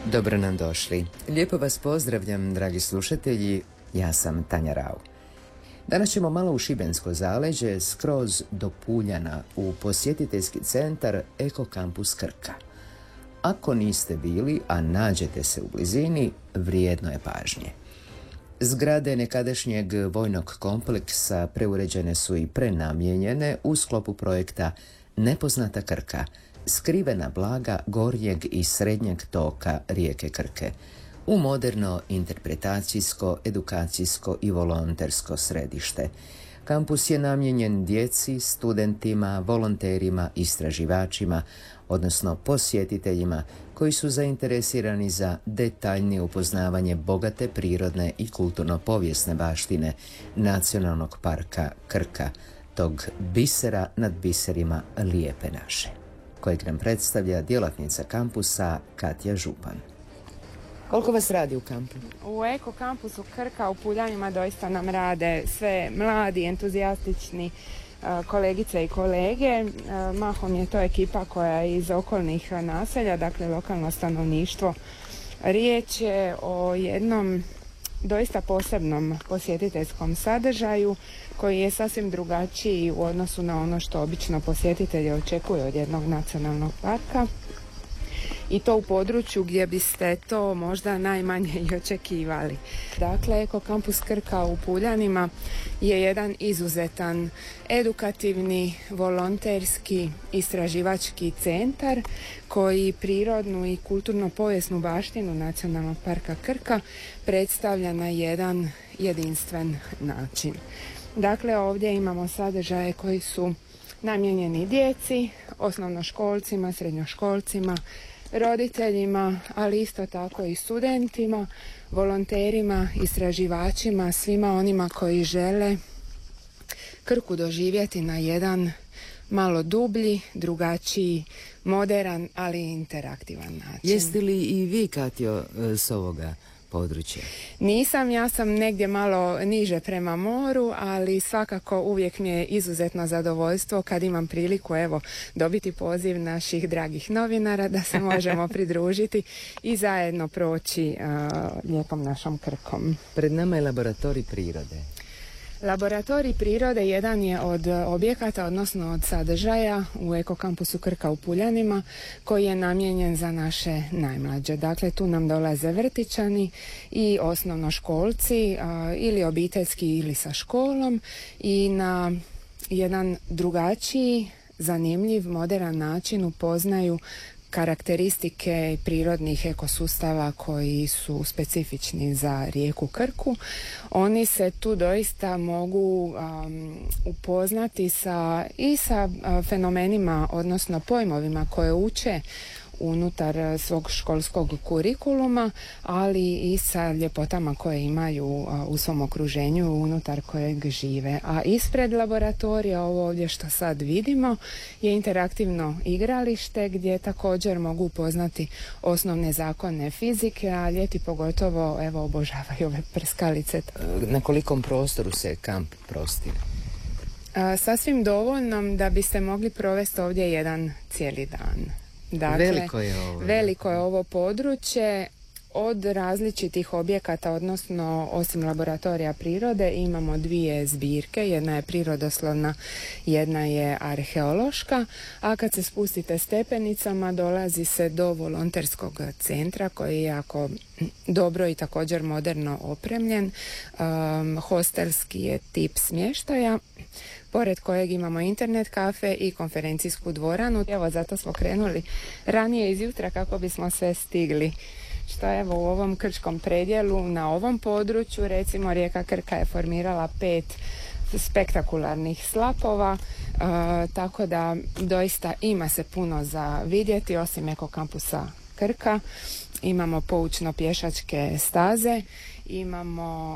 Dobro nam došli. Lijepo vas pozdravljam, dragi slušatelji. Ja sam Tanja Rau. Danas ćemo malo u Šibensko zaleđe, skroz do Puljana, u posjetiteljski centar Eko Kampus Krka. Ako niste bili, a nađete se u blizini, vrijedno je pažnje. Zgrade nekadašnjeg vojnog kompleksa preuređene su i prenamijenjene u sklopu projekta Nepoznata Krka, skrivena blaga gornjeg i srednjeg toka rijeke Krke, u moderno interpretacijsko, edukacijsko i volontersko središte. Kampus je namijenjen djeci, studentima, volonterima, istraživačima, odnosno posjetiteljima koji su zainteresirani za detaljnije upoznavanje bogate prirodne i kulturno-povijesne baštine Nacionalnog parka Krka, tog bisera nad biserima Lijepe naše, kojeg nam predstavlja djelatnica kampusa Katja Župan. Koliko vas radi u kampu? U Eko Kampusu Krka u Puljanima doista nam rade sve mladi, entuzijastični kolegice i kolege. Mahom je to ekipa koja je iz okolnih naselja, dakle lokalno stanovništvo. Riječ je o jednom doista posebnom posjetiteljskom sadržaju koji je sasvim drugačiji u odnosu na ono što obično posjetitelji očekuju od jednog nacionalnog parka. I to u području gdje biste to možda najmanje i očekivali. Dakle, Eko Kampus Krka u Puljanima je jedan izuzetan edukativni, volonterski, istraživački centar koji prirodnu i kulturno-povijesnu baštinu Nacionalnog parka Krka predstavlja na jedan jedinstven način. Dakle, ovdje imamo sadržaje koji su namijenjeni djeci, osnovnoškolcima, srednjoškolcima, roditeljima, ali isto tako i studentima, volonterima, istraživačima, svima onima koji žele Krku doživjeti na jedan malo dublji, drugačiji, moderan, ali i interaktivan način. Jeste li i vi, Katjo, s ovoga područja? Nisam, ja sam negdje malo niže prema moru, ali svakako uvijek mi je izuzetno zadovoljstvo kad imam priliku dobiti poziv naših dragih novinara da se možemo pridružiti i zajedno proći lijepom našom Krkom. Pred nama je laboratorij prirode. Laboratorij prirode jedan je od objekata, odnosno od sadržaja u Eko Kampusu Krka u Puljanima koji je namijenjen za naše najmlađe. Dakle, tu nam dolaze vrtićani i osnovnoškolci ili obiteljski ili sa školom i na jedan drugačiji, zanimljiv, moderan način upoznaju karakteristike prirodnih ekosustava koji su specifični za rijeku Krku. Oni se tu doista mogu upoznati sa fenomenima, odnosno pojmovima koje uče unutar svog školskog kurikuluma, ali i sa ljepotama koje imaju u svom okruženju unutar kojeg žive. A ispred laboratorija, ovo ovdje što sad vidimo, je interaktivno igralište gdje također mogu upoznati osnovne zakone fizike, a ljeti pogotovo obožavaju ove prskalice. Na kolikom prostoru se kamp prostire? Sasvim dovoljnom da biste mogli provesti ovdje jedan cijeli dan. Dakle, veliko je ovo područje. Od različitih objekata, odnosno osim laboratorija prirode, imamo dvije zbirke. Jedna je prirodoslovna, jedna je arheološka, a kad se spustite stepenicama dolazi se do volonterskog centra koji je jako dobro i također moderno opremljen. Hostelski je tip smještaja, pored kojeg imamo internet kafe i konferencijsku dvoranu. Evo, zato smo krenuli ranije izjutra kako bismo sve stigli. Što u ovom krčkom predjelu, na ovom području, recimo rijeka Krka je formirala 5 spektakularnih slapova, tako da doista ima se puno za vidjeti. Osim Eko Kampusa Krka imamo poučno pješačke staze, imamo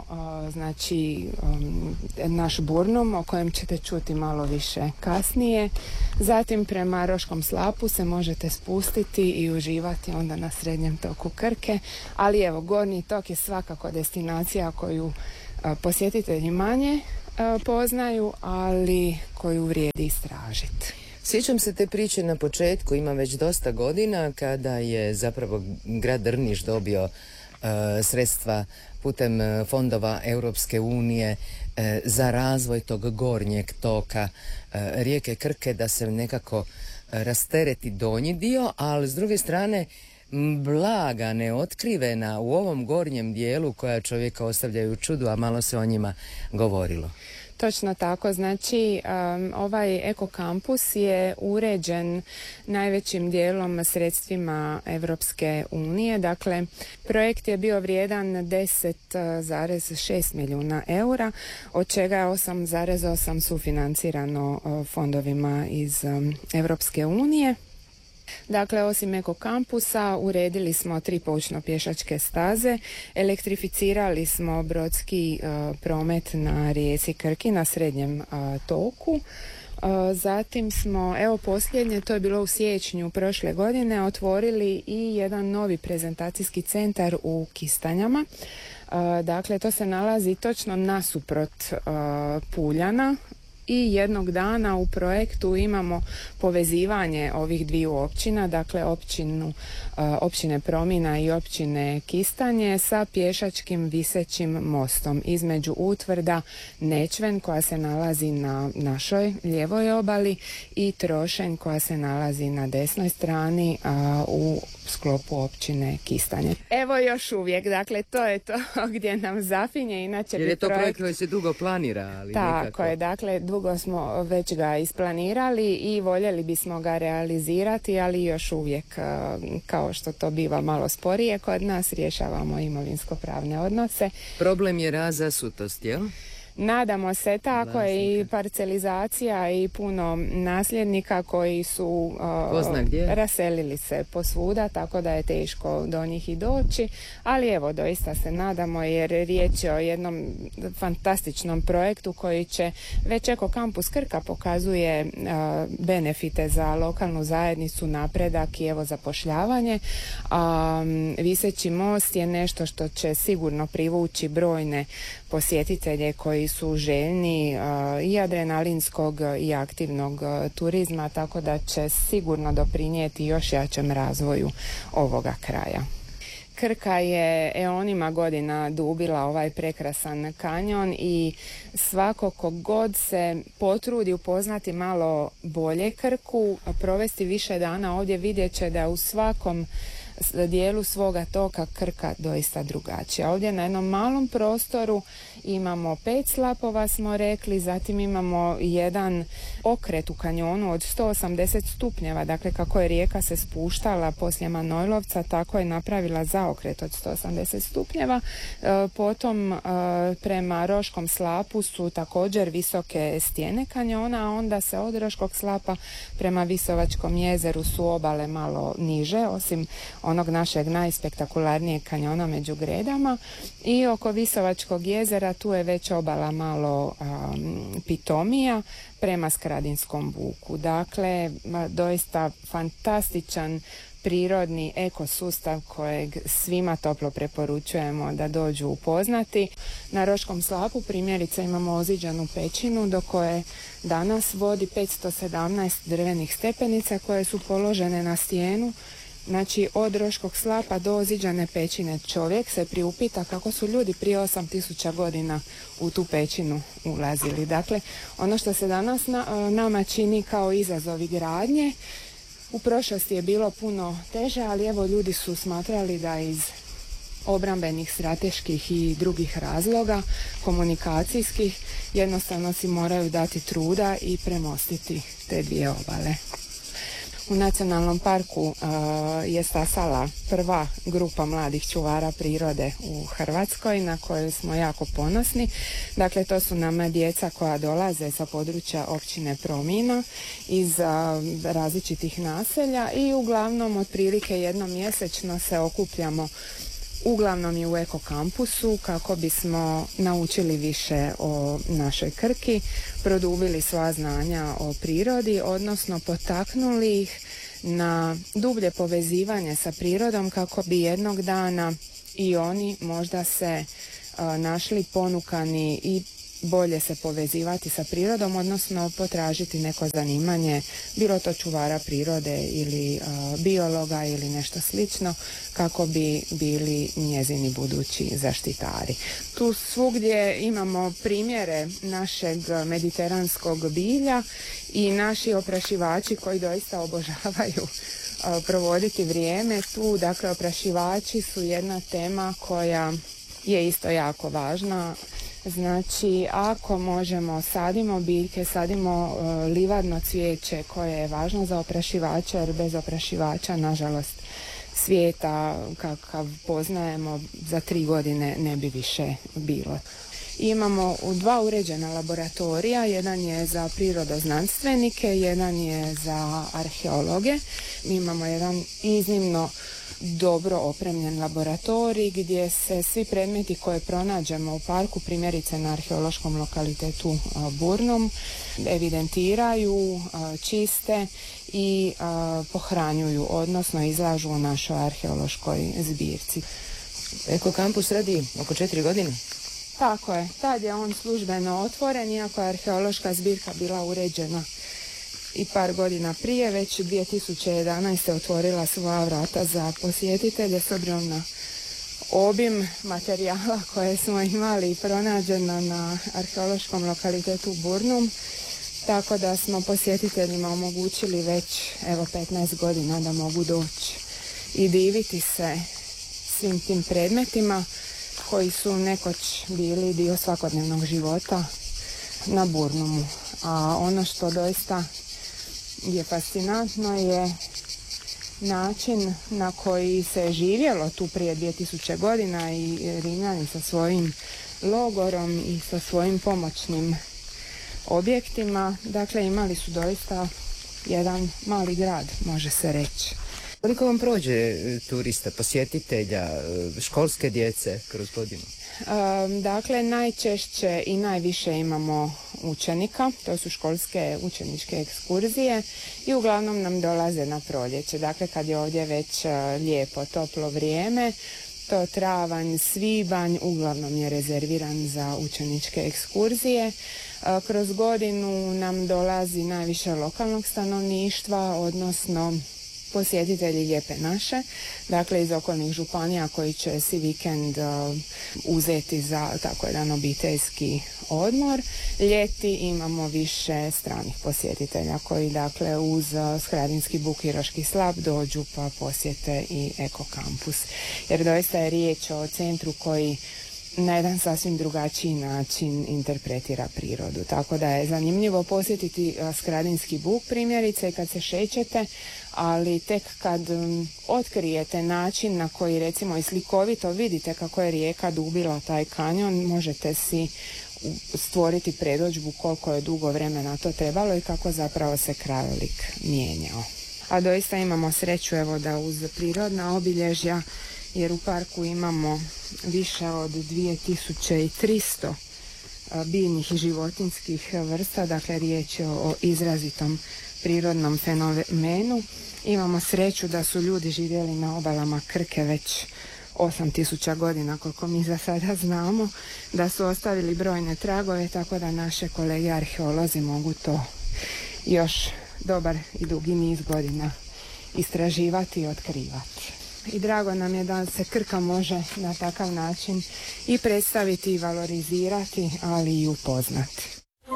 naš Burnum o kojem ćete čuti malo više kasnije. Zatim prema Roškom slapu se možete spustiti i uživati onda na srednjem toku Krke, ali evo, gornji tok je svakako destinacija koju posjetitelji manje poznaju, ali koju vrijedi istražiti. Sjećam se te priče na početku, ima već dosta godina, kada je zapravo grad Drniš dobio sredstva putem fondova Europske unije za razvoj tog gornjeg toka rijeke Krke, da se nekako rastereti donji dio, ali s druge strane blaga, neotkrivena u ovom gornjem dijelu koja čovjeka ostavljaju u čudu, a malo se o njima govorilo. Točno tako, znači ovaj ekokampus je uređen najvećim dijelom sredstvima Europske unije, dakle projekt je bio vrijedan 10,6 milijuna eura, od čega je 8,8 sufinancirano fondovima iz Europske unije. Dakle, osim ekokampusa uredili smo 3 poučno-pješačke staze, elektrificirali smo brodski promet na rijeci Krki na srednjem toku. Zatim smo, evo posljednje, to je bilo u siječnju prošle godine, otvorili i jedan novi prezentacijski centar u Kistanjama. Dakle, to se nalazi točno nasuprot Puljana. I jednog dana u projektu imamo povezivanje ovih dviju općina, dakle općine Promina i općine Kistanje sa pješačkim visećim mostom između utvrda Nečven koja se nalazi na našoj lijevoj obali i Trošenj koja se nalazi na desnoj strani u sklopu općine Kistanje. Evo još uvijek, dakle to je to gdje nam zapinje, inače jer je to projekt koji se dugo planira, ali tako nekako. je, dakle dugo smo već ga isplanirali i voljeli bismo ga realizirati, ali još uvijek kao što to biva malo sporije kod nas rješavamo imovinsko-pravne odnose. Problem je razasutost, jel? Nadamo se, tako je, i parcelizacija i puno nasljednika koji su raselili se posvuda, tako da je teško do njih i doći, ali evo doista se nadamo jer riječ je o jednom fantastičnom projektu koji će, već Ekokampus Krka pokazuje benefite za lokalnu zajednicu, napredak i evo zapošljavanje. Viseći most je nešto što će sigurno privući brojne posjetitelje koji su željni i adrenalinskog i aktivnog turizma, tako da će sigurno doprinijeti još jačem razvoju ovoga kraja. Krka je eonima godina dubila ovaj prekrasan kanjon i svako kogod se potrudi upoznati malo bolje Krku, provesti više dana ovdje, vidjet će da u svakom dijelu svoga toka Krka doista drugačija. Ovdje na jednom malom prostoru imamo 5 slapova smo rekli, zatim imamo jedan okret u kanjonu od 180 stupnjeva, dakle kako je rijeka se spuštala poslije Manojlovca, tako je napravila zaokret od 180 stupnjeva. Potom prema Roškom slapu su također visoke stijene kanjona, a onda se od Roškog slapa prema Visovačkom jezeru su obale malo niže, osim onog našeg najspektakularnijeg kanjona među Gredama, i oko Visovačkog jezera tu je već obala malo pitomija prema Skradinskom buku. Dakle, doista fantastičan prirodni ekosustav kojeg svima toplo preporučujemo da dođu upoznati. Na Roškom slapu primjerice imamo oziđanu pećinu do koje danas vodi 517 drvenih stepenica koje su položene na stijenu. Znači, od Roškog slapa do oziđane pećine čovjek se priupita kako su ljudi prije 8000 godina u tu pećinu ulazili. Dakle, ono što se danas nama čini kao izazovi gradnje, u prošlosti je bilo puno teže, ali evo ljudi su smatrali da iz obrambenih, strateških i drugih razloga, komunikacijskih, jednostavno si moraju dati truda i premostiti te dvije obale. U nacionalnom parku je stasala prva grupa mladih čuvara prirode u Hrvatskoj na koju smo jako ponosni. Dakle, to su nam djeca koja dolaze sa područja općine Promina iz različitih naselja i uglavnom otprilike jednom mjesečno se okupljamo uglavnom i u ekokampusu kako bismo naučili više o našoj Krki, produbili svoja znanja o prirodi, odnosno potaknuli ih na dublje povezivanje sa prirodom kako bi jednog dana i oni možda se našli ponukani i bolje se povezivati sa prirodom, odnosno potražiti neko zanimanje, bilo to čuvara prirode ili biologa ili nešto slično, kako bi bili njezini budući zaštitari. Tu svugdje imamo primjere našeg mediteranskog bilja i naši oprašivači koji doista obožavaju provoditi vrijeme tu. Dakle, oprašivači su jedna tema koja je isto jako važna. Znači, ako možemo, sadimo biljke, sadimo livadno cvijeće koje je važno za oprašivača, jer bez oprašivača, nažalost, svijeta kakav poznajemo za 3 godine ne bi više bilo. Imamo 2 uređena laboratorija, jedan je za prirodoznanstvenike, jedan je za arheologe. Imamo jedan iznimno dobro opremljen laboratorij gdje se svi predmeti koje pronađemo u parku, primjerice na arheološkom lokalitetu Burnum, evidentiraju, čiste i pohranjuju, odnosno izlažu u našoj arheološkoj zbirci. Eko kampus radi oko 4 godine? Tako je, tad je on službeno otvoren, iako je arheološka zbirka bila uređena i par godina prije, već 2011. otvorila svoja vrata za posjetitelje s obzirom na obim materijala koje smo imali pronađeno na arheološkom lokalitetu Burnum, tako da smo posjetiteljima omogućili već 15 godina da mogu doći i diviti se svim tim predmetima koji su nekoć bili dio svakodnevnog života na Burnumu. A ono što doista je fascinantno je način na koji se živjelo tu prije 2000 godina i Rimljani sa svojim logorom i sa svojim pomoćnim objektima. Dakle, imali su doista jedan mali grad, može se reći. Koliko vam prođe turista, posjetitelja, školske djece kroz godinu? Dakle, najčešće i najviše imamo učenika, to su školske učeničke ekskurzije i uglavnom nam dolaze na proljeće. Dakle, kad je ovdje već lijepo, toplo vrijeme, to travanj, svibanj uglavnom je rezerviran za učeničke ekskurzije. Kroz godinu nam dolazi najviše lokalnog stanovništva, odnosno posjetitelji Lijepe naše, dakle iz okolnih županija koji će si vikend uzeti za tako jedan obiteljski odmor. Ljeti imamo više stranih posjetitelja koji dakle uz Skradinski buk i Roški slap dođu pa posjete i Eko kampus. Jer doista je riječ o centru koji na jedan sasvim drugačiji način interpretira prirodu. Tako da je zanimljivo posjetiti Skradinski buk primjerice kad se šećete, ali tek kad otkrijete način na koji recimo i slikovito vidite kako je rijeka dubila taj kanjon, možete si stvoriti predodžbu koliko je dugo vremena to trebalo i kako zapravo se krajolik mijenjao. A doista imamo sreću evo da uz prirodna obilježja, jer u parku imamo više od 2300 biljnih i životinjskih vrsta, dakle riječ je o izrazitom prirodnom fenomenu. Imamo sreću da su ljudi živjeli na obalama Krke već 8000 godina, koliko mi za sada znamo, da su ostavili brojne tragove, tako da naše kolege arheolozi mogu to još dobar i dugi niz godina istraživati i otkrivati. I drago nam je da se Krka može na takav način i predstaviti i valorizirati, ali i upoznati.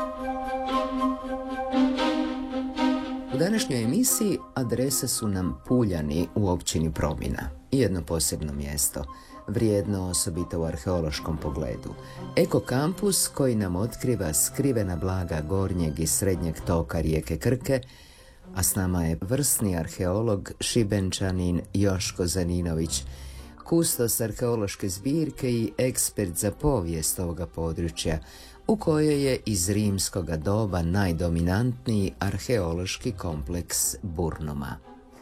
U današnjoj emisiji adrese su nam Puljani u općini Promina i jedno posebno mjesto, vrijedno osobito u arheološkom pogledu. Eko kampus koji nam otkriva skrivena blaga gornjeg i srednjeg toka rijeke Krke, a s nama je vrsni arheolog Šibenčanin Joško Zaninović, kustos arheološke zbirke i ekspert za povijest ovoga područja, u kojoj je iz rimskoga doba najdominantniji arheološki kompleks Burnuma.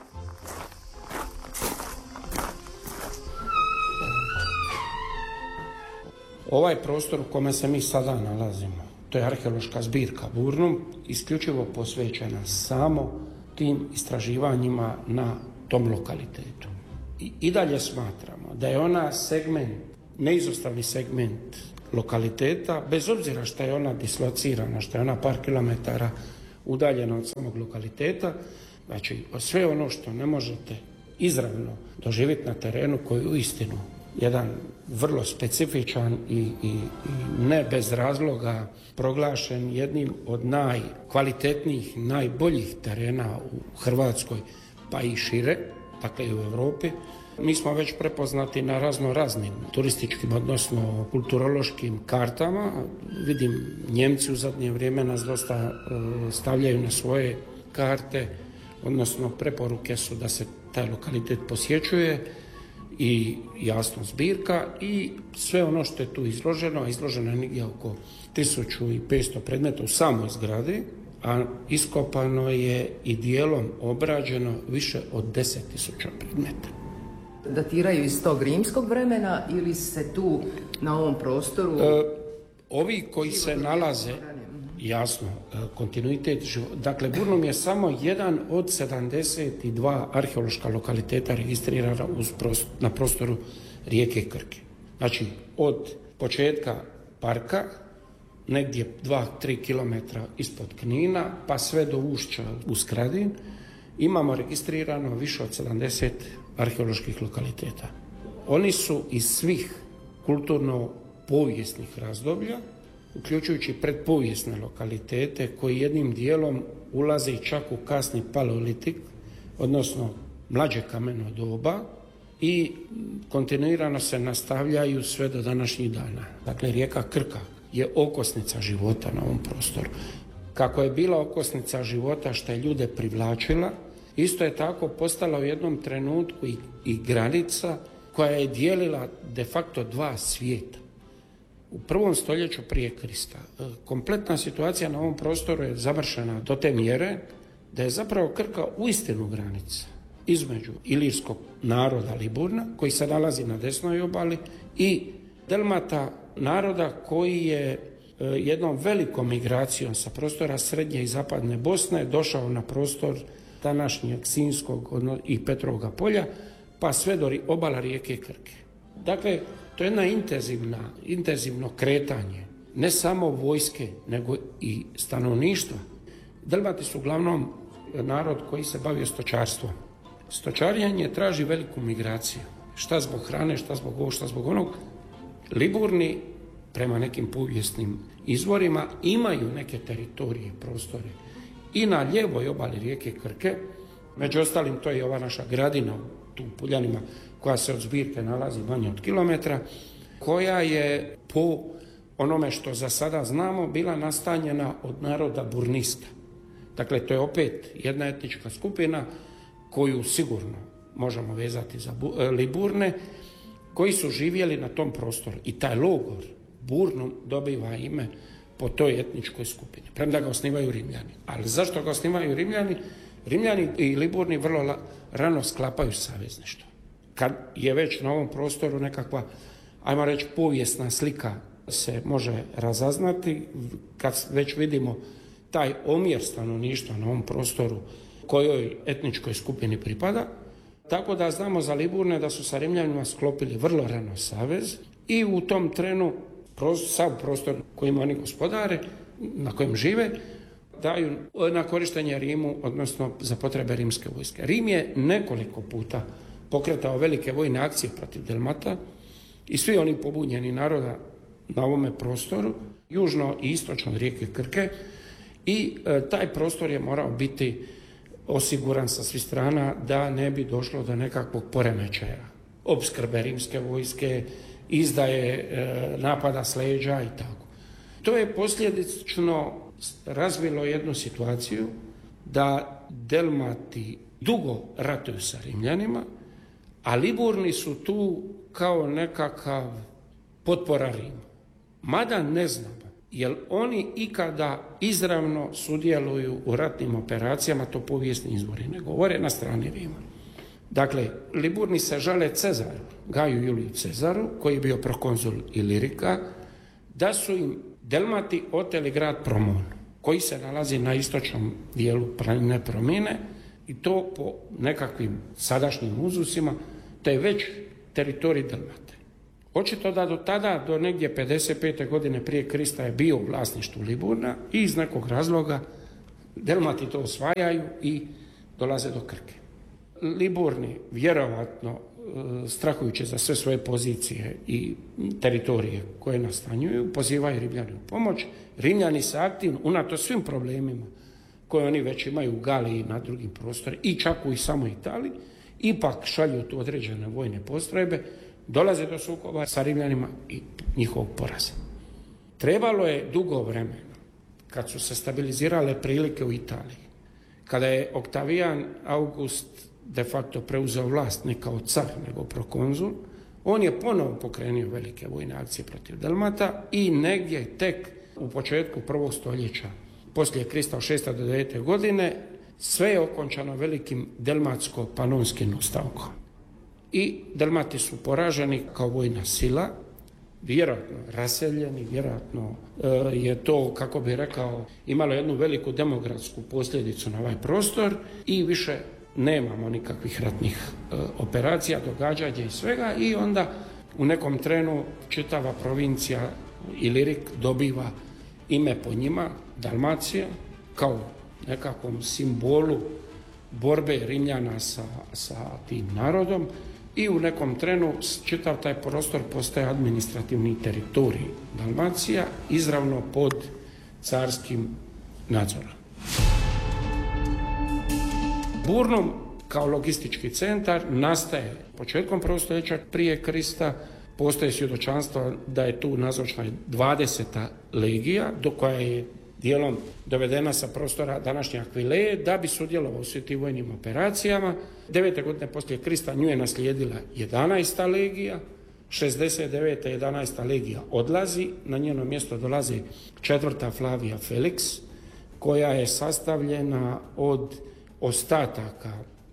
Ovaj prostor u kome se mi sada nalazimo, to je arheološka zbirka Burnum, isključivo posvećena samo tim istraživanjima na tom lokalitetu. I dalje smatramo da je ona segment, neizostavni segment lokaliteta, bez obzira što je ona dislocirana, što je ona par kilometara udaljena od samog lokaliteta, znači sve ono što ne možete izravno doživjeti na terenu, koji je uistinu jedan vrlo specifičan i ne bez razloga proglašen jednim od najkvalitetnijih, najboljih terena u Hrvatskoj, pa i šire, dakle i u Europi. Mi smo već prepoznati na raznim turističkim, odnosno kulturološkim kartama. Vidim, Njemci u zadnje vrijeme nas dosta stavljaju na svoje karte, odnosno preporuke su da se taj lokalitet posjećuje i jasno zbirka i sve ono što je tu izloženo, a izloženo je negdje oko 1500 predmeta u samoj zgradi, a iskopano je i dijelom obrađeno više od 10.000 predmeta. Datiraju iz tog rimskog vremena ili se tu na ovom prostoru... Ovi koji se nalaze, jasno, kontinuitet života. Dakle, Burnum je samo jedan od 72 arheološka lokaliteta registrirana na prostoru rijeke Krke. Znači, od početka parka, negdje 2-3 km ispod Knina, pa sve do ušća u Skradin, imamo registrirano više od 70 arheoloških lokaliteta. Oni su iz svih kulturno-povijesnih razdoblja, uključujući predpovijesne lokalitete koji jednim dijelom ulaze čak u kasni paleolitik, odnosno mlađe kameno doba, i kontinuirano se nastavljaju sve do današnjih dana. Dakle, rijeka Krka je okosnica života na ovom prostoru. Kako je bila okosnica života što je ljude privlačila, isto je tako postala u jednom trenutku i granica koja je dijelila de facto dva svijeta. U 1. stoljeću prije Krista kompletna situacija na ovom prostoru je završena do te mjere da je zapravo Krka uistinu granica između ilirskog naroda Liburna, koji se nalazi na desnoj obali, i Delmata, naroda koji je jednom velikom migracijom sa prostora srednje i zapadne Bosne došao na prostor današnjeg Sinjskog i Petrovga polja, pa sve do obala rijeke Krke. Dakle, to je jedna intenzivno kretanje, ne samo vojske, nego i stanovništva. Delmati su uglavnom narod koji se bavio stočarstvom. Stočarenje traži veliku migraciju. Šta zbog hrane, šta zbog ovog, šta zbog onog. Liburni, prema nekim povijesnim izvorima, imaju neke teritorije, prostore i na lijevoj obali rijeke Krke. Među ostalim, to je ova naša gradina tu u Puljanima, koja se od zbirke nalazi manje od kilometra, koja je po onome što za sada znamo bila nastanjena od naroda Burnista. Dakle, to je opet jedna etnička skupina koju sigurno možemo vezati za Liburne, koji su živjeli na tom prostoru. I taj logor Burnum dobiva ime po toj etničkoj skupini, premda ga osnivaju Rimljani. Ali zašto ga osnivaju Rimljani? Rimljani i Liburni vrlo rano sklapaju savezništvo. Kad je već na ovom prostoru nekakva, ajmo reći, povijesna slika se može razaznati, kad već vidimo taj omjer stanovništva na ovom prostoru kojoj etničkoj skupini pripada, tako da znamo za Liburne da su sa Rimljanima sklopili vrlo rano savez i u tom trenu sav prostor kojim oni gospodare, na kojem žive, daju na korištenje Rimu, odnosno za potrebe rimske vojske. Rim je nekoliko puta pokretao velike vojne akcije protiv Delmata i svi oni pobunjeni naroda na ovome prostoru, južno i istočno od rijeke Krke, i taj prostor je morao biti osiguran sa svih strana da ne bi došlo do nekakvog poremećaja, opskrbe rimske vojske, izdaje, napada s leđa i tako. To je posljedično razvilo jednu situaciju da Delmati dugo ratuju sa Rimljanima, a Liburni su tu kao nekakav potpora Rimu. Mada ne znam, jer oni ikada izravno sudjeluju u ratnim operacijama, to povijesni izvori ne govore, na strani Rima. Dakle, Liburni se žale Cezaru, Gaju Juliju Cezaru, koji je bio prokonzul Ilirika, da su im Delmati oteli grad Promon, koji se nalazi na istočnom dijelu planine Promine, i to po nekakvim sadašnjim uzusima, to je već teritorij Delmate. Očito da do tada, do negdje 55. godine prije Krista je bio u vlasništvu Liburna i iz nekog razloga Delmati to osvajaju i dolaze do Krke. Liburni, vjerovatno strahujući za sve svoje pozicije i teritorije koje nastanjuju, pozivaju Rimljani u pomoć. Rimljani se aktivno, unatoč svim problemima koje oni već imaju u Galiji i na drugim prostorima i čak u samoj Italiji, ipak šalju tu određene vojne postrojbe, dolaze do sukoba sa Rimljanima i njihovog poraza. Trebalo je dugo vremena, kad su se stabilizirale prilike u Italiji, kada je Oktavijan August de facto preuzeo vlast ne kao car, nego prokonzul, on je ponovo pokrenuo velike vojne akcije protiv Delmata i negdje tek u početku 1. stoljeća poslije Krista od 6. do 9. godine sve je okončano velikim delmatsko-panonskim ustankom. I Delmati su poraženi kao vojna sila, vjerojatno raseljeni, vjerojatno je to, kako bi rekao, imalo jednu veliku demografsku posljedicu na ovaj prostor i više nemamo nikakvih ratnih operacija, događanja i svega i onda u nekom trenu čitava provincija Ilirik dobiva ime po njima, Dalmacija, kao nekakvom simbolu borbe Rimljana sa tim narodom i u nekom trenu čitav taj prostor postaje administrativni teritorij Dalmacija, izravno pod carskim nadzorom. Burnum kao logistički centar nastaje početkom 1. stoljeća prije Krista. Postoje svjedočanstva da je tu nazočna 20. legija, do koja je dijelom dovedena sa prostora današnje Akvileje, da bi sudjelovao u svim tim vojnim operacijama. 9. godine poslije Krista nju je naslijedila 11. legija, 69. 11. legija odlazi, na njeno mjesto dolazi 4. Flavija Felix, koja je sastavljena od ostataka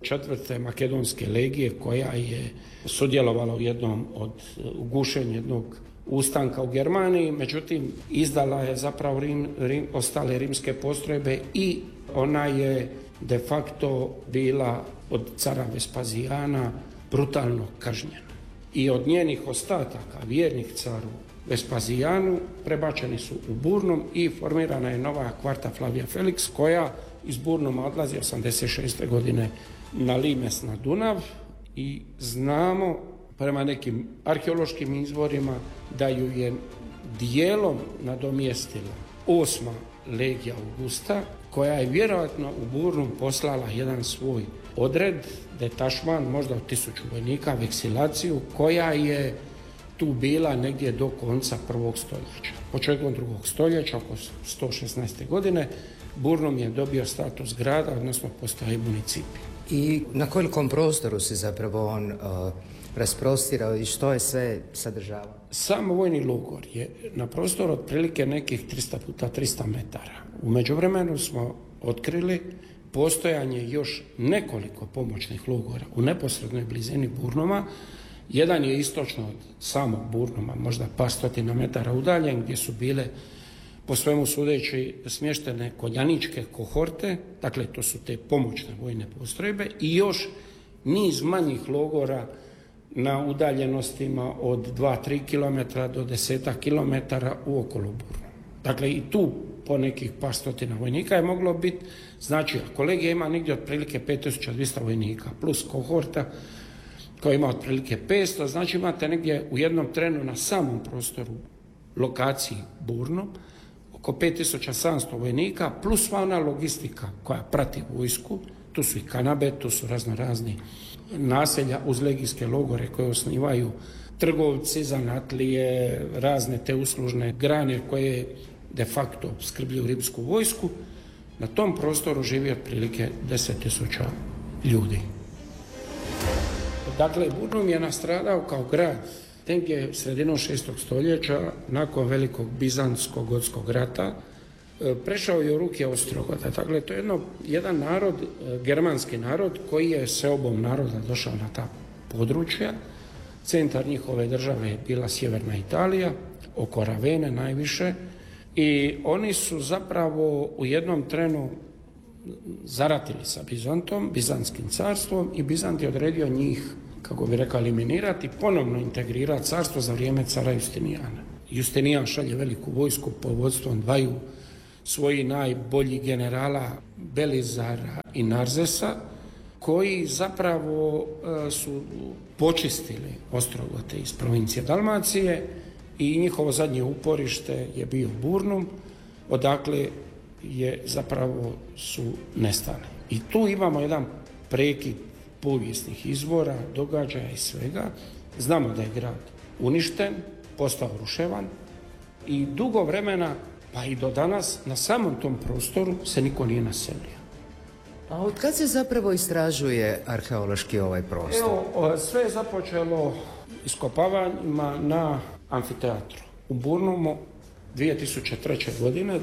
4. makedonske legije, koja je sudjelovala u jednom od gušenja jednog ustanka u Germaniji, međutim izdala je zapravo ostale rimske postrojbe i ona je de facto bila od cara Vespazijana brutalno kažnjena. I od njenih ostataka, vjernih caru Vespazijanu, prebačeni su u Burnum i formirana je nova kvarta Flavija Felix, koja iz Burnuma odlazi 86. godine na Limes na Dunav i znamo prema nekim arheološkim izvorima da ju je dijelom nadomjestila 8. legija Augusta, koja je vjerojatno u Burnum poslala jedan svoj odred, detašman, možda od 1000 vojnika, veksilaciju, koja je tu bila negdje do konca 1. stoljeća. Početkom 2. stoljeća, oko 116. godine, Burnum je dobio status grada, odnosno postao je municipij. I na kolikom prostoru se zapravo on rasprostirao i što je sve sadržavao? Sam vojni logor je na prostoru otprilike nekih 300 puta 300 metara. U međuvremenu smo otkrili postojanje još nekoliko pomoćnih logora u neposrednoj blizini Burnuma. Jedan je istočno od samog Burnuma, možda par stotina metara udaljen, gdje su bile po svemu sudeći smještene koljaničke kohorte, dakle to su te pomoćne vojne postrojbe, i još niz manjih logora na udaljenostima od 2-3 km do 10 km u okolo Burnu. Dakle i tu po nekih par stotina vojnika je moglo biti, znači ako legija ima negdje otprilike 5200 vojnika plus kohorta koja ima otprilike 500, znači imate negdje u jednom trenu na samom prostoru lokaciji Burnu oko 5700 vojnika plus sva ona logistika koja prati vojsku, tu su i kanabe, tu su razni naselja uz legijske logore koje osnivaju trgovci, zanatlije, razne te uslužne grane koje de facto skrbljuju rimsku vojsku. Na tom prostoru živi otprilike 10.000 ljudi. Dakle, Burnum je nastradao kao grad negdje sredinom 6. stoljeća nakon velikog Bizantsko-Gotskog rata. Prešao je u ruke Ostrogoda. Dakle, to je jedan narod, germanski narod, koji je seobom naroda došao na ta područja. Centar njihove države je bila sjeverna Italija, oko Ravene najviše, i oni su zapravo u jednom trenu zaratili sa Bizantom, Bizantskim carstvom, i Bizant je odredio njih kako bi rekao, eliminirati, ponovno integrirati carstvo za vrijeme cara Justinijana. Justinijan šalje veliku vojsku pod vodstvom dvaju svojih najboljih generala Belizara i Narzesa, koji zapravo su počistili Ostrogote iz provincije Dalmacije i njihovo zadnje uporište je bio Burnum, odakle je zapravo su nestali. I tu imamo jedan prekid povijesnih izvora, događaja i svega. Znamo da je grad uništen, postao ruševan i dugo vremena, pa i do danas, na samom tom prostoru se niko nije naselio. A od kad se zapravo istražuje arheološki ovaj prostor? Evo, sve je započelo iskopavanjima na amfiteatru u Burnumu 2003. godine,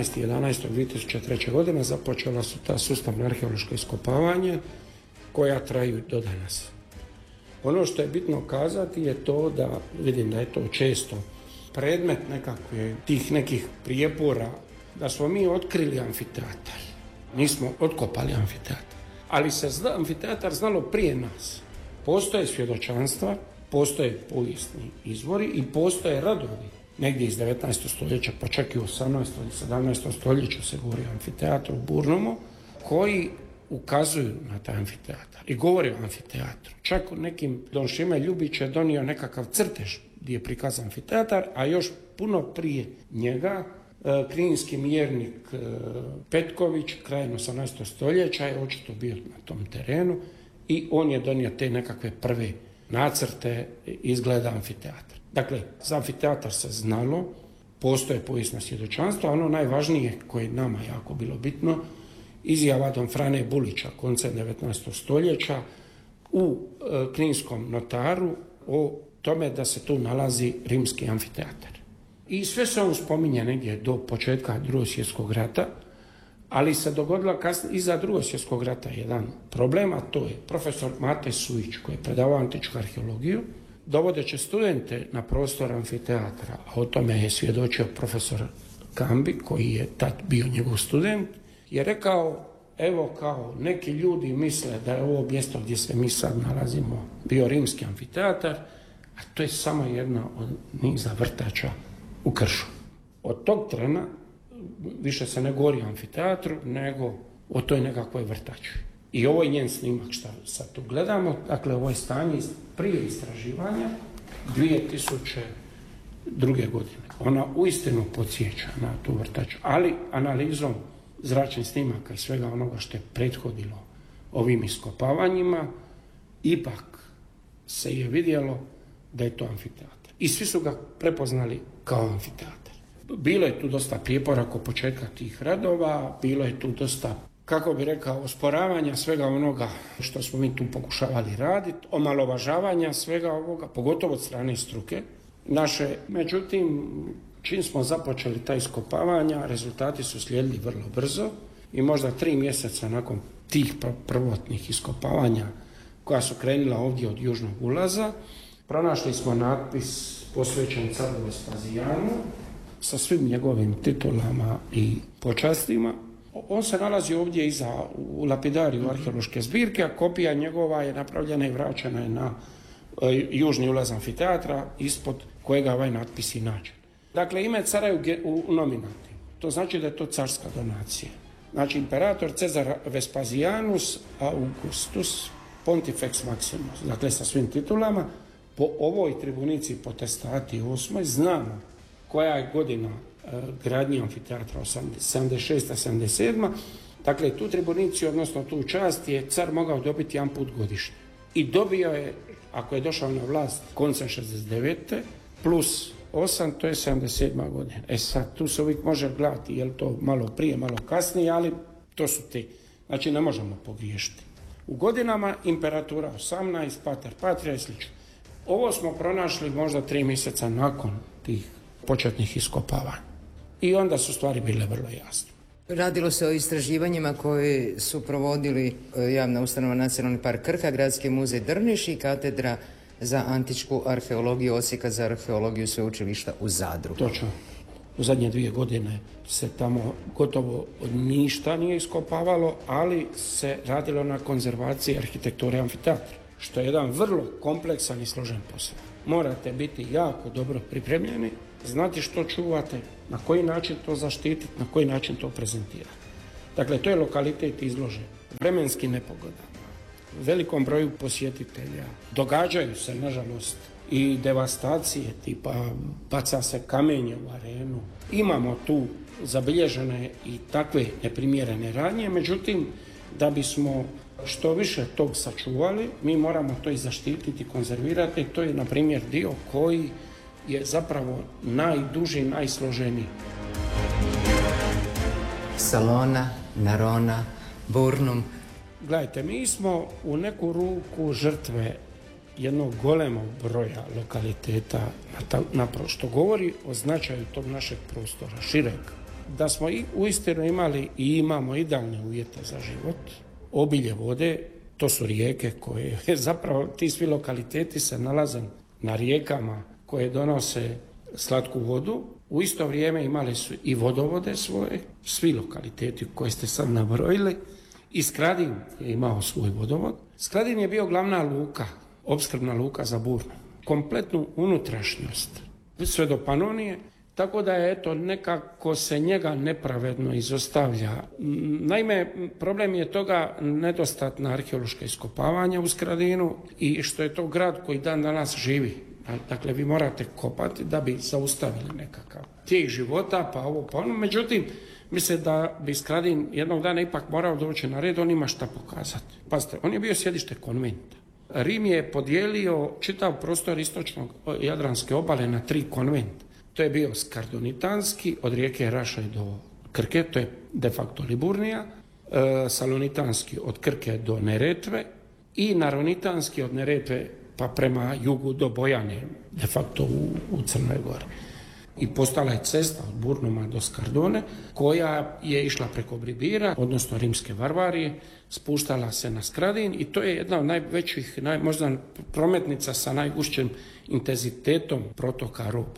19.11.2003. godine započela su ta sustavna arheološka iskopavanja koja traju do danas. Ono što je bitno kazati je to da, vidim da je to često predmet tih nekih prijepora, da smo mi otkrili amfiteatar. Nismo otkopali amfiteatar. Ali se amfiteatar znalo prije nas. Postoje svjedočanstva, postoje povijesni izvori i postoje radovi. Negdje iz 19. stoljeća, pa čak i u 18. i 17. stoljeću se govori o amfiteatru u Burnumu, koji ukazuju na taj amfiteatar i govori o amfiteatru. Čak u nekim Don Šime Ljubić je donio nekakav crtež gdje je prikazan amfiteatar, a još puno prije njega kninski mjernik Petković krajem 18. stoljeća je očito bio na tom terenu i on je donio te nekakve prve nacrte izgleda amfiteatra. Dakle, za amfiteatar se znalo, postoje povijesna svjedočanstva, ono najvažnije koje nama jako bilo bitno, izjava don Frane Bulića koncem 19. stoljeća u kninskom notaru o tome da se tu nalazi rimski amfiteatar. I sve se on spominje negdje do početka Drugog svjetskog rata, ali se dogodila kasnije iza Drugog svjetskog rata jedan problem, a to je profesor Mate Sujić koji je predavao antičku arheologiju, dovodeći studente na prostor amfiteatra, a o tome je svjedočio profesor Kambi koji je tad bio njegov student, je rekao, evo kao neki ljudi misle da je ovo mjesto gdje se mi sad nalazimo bio rimski amfiteatar, a to je samo jedna od niza vrtača u kršu. Od tog trena više se ne govori o amfiteatru, nego o toj nekakvoj vrtači. I ovo je njen snimak što sad tu gledamo, dakle ovo je stanje prije istraživanja 2002. godine. Ona uistinu podsjeća na tu vrtaču, ali analizom zračnih snimaka i svega onoga što je prethodilo ovim iskopavanjima, ipak se je vidjelo da je to amfiteatar. I svi su ga prepoznali kao amfiteatar. Bilo je tu dosta prijepora oko početka tih radova, bilo je tu dosta, kako bi rekao, osporavanja svega onoga što smo mi tu pokušavali raditi, omalovažavanja svega ovoga, pogotovo od strane struke naše. Međutim, čim smo započeli ta iskopavanja, rezultati su slijedili vrlo brzo i možda 3 mjeseca nakon tih prvotnih iskopavanja koja su krenula ovdje od južnog ulaza, pronašli smo natpis posvećen caru Vespazijanu sa svim njegovim titulama i počastima. On se nalazi ovdje u lapidariju arheološke zbirke, a kopija njegova je napravljena i vraćena je na južni ulaz amfiteatra, ispod kojega ovaj natpis i nađen. Dakle, ime cara je u nominativu. To znači da je to carska donacija. Znači, imperator Cezar Vespasianus Augustus Pontifex Maximus. Dakle, sa svim titulama. Po ovoj tribunici potestati 8. znamo koja je godina gradnje amfiteatra, 76-77. Dakle, tu tribuniciju, odnosno tu čast je car mogao dobiti jedan put godišnje. I dobio je, ako je došao na vlast koncem 69. plus 8, to je 77. godina. Sad, tu se uvijek može gledati, je li to malo prije, malo kasnije, ali to su ti. Znači, ne možemo pogriješiti. U godinama imperatura 18, pater patria i sl. Ovo smo pronašli možda 3 mjeseca nakon tih početnih iskopavanja. I onda su stvari bile vrlo jasne. Radilo se o istraživanjima koje su provodili javna ustanova Nacionalni park Krka, Gradski muzej Drniš i Katedra za antičku arheologiju Osijeka za arheologiju sveučilišta u Zadru. Točno. U zadnje 2 godine se tamo gotovo ništa nije iskopavalo, ali se radilo na konzervaciji arhitekture amfiteatra, što je jedan vrlo kompleksan i složen posao. Morate biti jako dobro pripremljeni, znati što čuvate, na koji način to zaštititi, na koji način to prezentirati. Dakle, to je lokalitet izložen vremenski nepogodama, velikom broju posjetitelja. Događaju se, nažalost, i devastacije, tipa baca se kamenje u arenu. Imamo tu zabilježene i takve neprimjerene radnje, međutim, da bismo što više tog sačuvali, mi moramo to i zaštititi, konzervirati. To je, na primjer, dio koji je zapravo najduži, najsloženiji. Salona, Narona, Burnum. Gledajte, mi smo u neku ruku žrtve jednog golemog broja lokaliteta, što govori o značaju tog našeg prostora, šireg. Da smo i uistinu imali i imamo idealne uvjete za život, obilje vode, to su rijeke koje zapravo, ti svi lokaliteti se nalaze na rijekama koje donose slatku vodu. U isto vrijeme imali su i vodovode svoje, svi lokaliteti koje ste sad nabrojili. I Skradin je imao svoj vodovod. Skradin je bio glavna luka, opskrbna luka za Burnu. Kompletnu unutrašnjost, sve do Panonije, tako da je nekako se njega nepravedno izostavlja. Naime, problem je toga nedostatna arheološka iskopavanja u Skradinu i što je to grad koji dan danas živi. Dakle, vi morate kopati da bi zaustavili nekakav tijek života, pa ovo, pa ono. Međutim, mislim da bi Skradin jednog dana ipak morao doći na red, on ima šta pokazati. Pazite, on je bio sjedište konventa. Rim je podijelio čitav prostor istočnog Jadranske obale na 3 konventa. To je bio Skardonitanski, od rijeke Raše do Krke, to je de facto Liburnija, Salonitanski od Krke do Neretve i Naronitanski od Neretve pa prema jugu do Bojane, de facto u Crnoj Gori. I postala je cesta od Burnuma do Skardone, koja je išla preko Bribira, odnosno rimske Varvarije, spuštala se na Skradin i to je jedna od najvećih, možda prometnica sa najgušćim intenzitetom protoka roba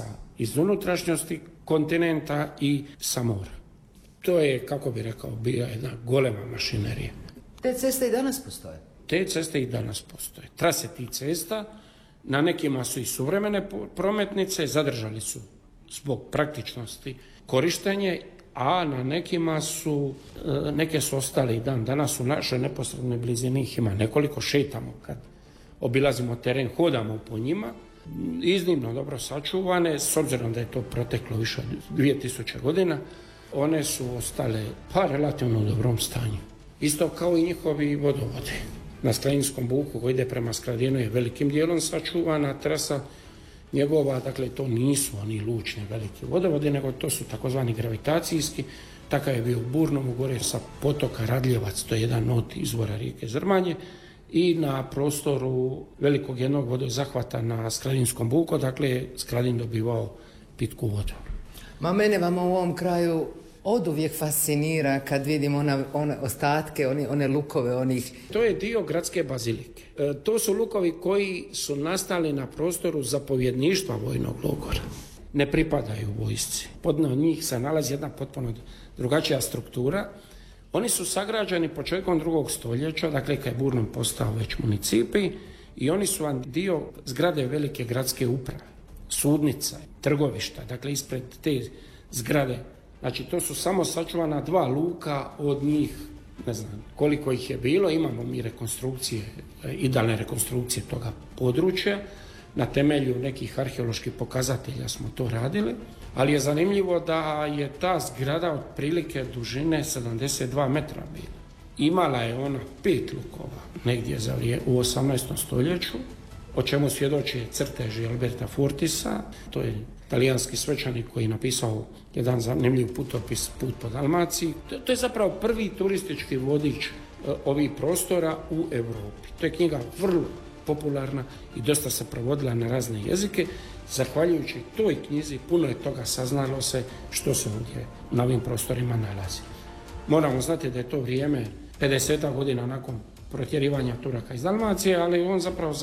iz unutrašnjosti kontinenta i sa mora. To je, kako bi rekao, bila jedna golema mašinerija. Te ceste i danas postoje? Te ceste i danas postoje. Trase tih cesta, na nekima su i suvremene prometnice, zadržali su zbog praktičnosti korištenje, a na nekima su, neke su ostale i dan danas u našoj neposrednoj blizini, ih ima nekoliko, šetamo kad obilazimo teren, hodamo po njima, iznimno dobro sačuvane, s obzirom da je to proteklo više od 2000 godina, one su ostale pa relativno u dobrom stanju. Isto kao i njihovi vodovodi. Na Skladinskom buku koji ide prema Skradinu je velikim dijelom sačuvana trasa njegova, dakle to nisu oni lučni veliki vodovodi, nego to su takozvani gravitacijski. Takav je bio u Burnomu, gore sa potoka Radljevac, to je jedan od izvora rijeke Zrmanje, i na prostoru velikog jednog vodozahvata na Skladinskom buku, dakle Skradin dobivao pitku vodu. Mene vama u ovom kraju oduvijek fascinira kad vidimo one ostatke, one lukove onih. To je dio gradske bazilike. To su lukovi koji su nastali na prostoru zapovjedništva vojnog logora. Ne pripadaju vojsci. Pod njih se nalazi jedna potpuno drugačija struktura. Oni su sagrađeni početkom 2. stoljeća, dakle kad je Burnum postao već municipi, i oni su dio zgrade velike gradske uprave, sudnica, trgovišta, dakle ispred te zgrade. Znači, to su samo sačuvana 2 luka, od njih, ne znam koliko ih je bilo, imamo mi rekonstrukcije, idealne rekonstrukcije toga područja, na temelju nekih arheoloških pokazatelja smo to radili, ali je zanimljivo da je ta zgrada otprilike dužine 72 metra bila. Imala je ona 5 lukova, negdje u 18. stoljeću, o čemu svjedoči crteži Alberta Fortisa, to je talijanski svećanik koji je napisao jedan zanimljiv putopis Put po Dalmaciji. To je zapravo prvi turistički vodič ovih prostora u Europi. To je knjiga vrlo popularna i dosta se provodila na razne jezike. Zahvaljujući toj knjizi puno je toga saznalo se što se ovdje na ovim prostorima nalazi. Moramo znati da je to vrijeme 50 godina nakon protjerivanja Turaka iz Dalmacije, ali on zapravo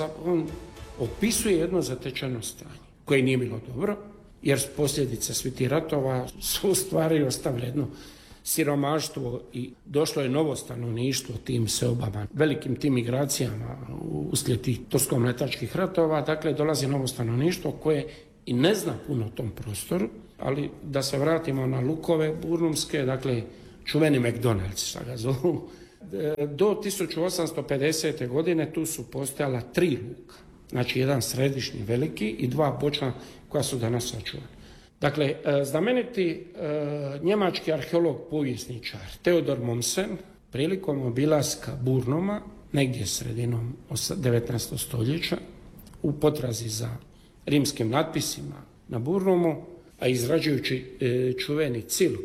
opisuje jedno zatečeno stanje koje nije bilo dobro, jer posljedice svih tih ratova su u stvari ostavile jednu siromaštvo i došlo je novo stanovništvo tim seobama, velikim tim migracijama uslijed tih tursko-mletačkih ratova, dakle dolazi novo stanovništvo koje i ne zna puno o tom prostoru, ali da se vratimo na lukove burnumske, dakle čuveni McDonald's, šta ga zovu. Do 1850. godine tu su postojala 3 luka, znači jedan središnji veliki i 2 bočna koja su danas sačuvana. Dakle, znameniti njemački arheolog povjesničar Theodor Mommsen prilikom obilaska Burnuma, negdje sredinom 19. stoljeća, u potrazi za rimskim natpisima na Burnumu, a izrađujući čuveni Cil